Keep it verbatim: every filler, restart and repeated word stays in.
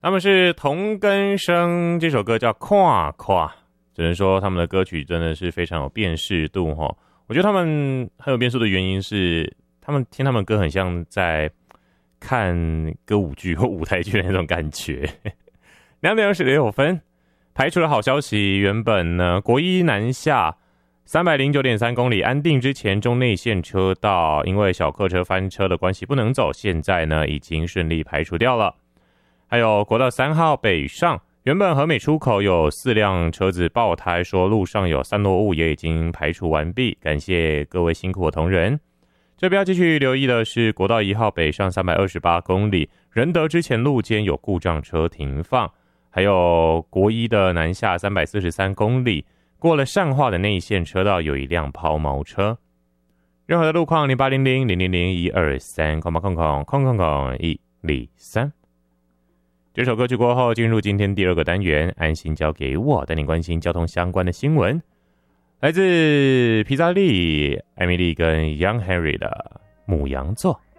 他们是同根生，这首歌叫跨跨，只能说他们的歌曲真的是非常有辨识度齁。我觉得他们很有辨识度的原因是，他们听他们歌很像在看歌舞剧或舞台剧的那种感觉。两点二十六分，排除了好消息，原本呢国一南下三百零九点三公里，安定之前中内线车道因为小客车翻车的关系不能走，现在呢已经顺利排除掉了。还有国道三号北上，原本和美出口有四辆车子爆胎，说路上有散落物，也已经排除完毕，感谢各位辛苦的同仁。这边要继续留意的是国道一号北上三百二十八公里，仁德之前路肩有故障车停放，还有国一的南下三百四十三公里，过了善化的内线车道有一辆抛锚车。任何的路况零八零零零零零一二三空空空空空空一零三。这首歌曲过后，进入今天第二个单元，安心交给我，带你关心交通相关的新闻。来自皮扎利、艾米丽跟 Young Henry 的《牡羊座》。